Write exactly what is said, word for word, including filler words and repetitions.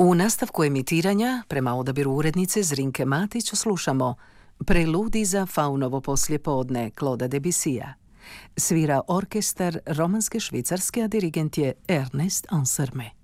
U nastavku emitiranja, prema odabiru urednice Zrinke Matić, slušamo Preludi za Faunovo poslijepodne Claude'a Debussya. Svira orkestar romanske Švicarske, a dirigent je Ernest Ansermet.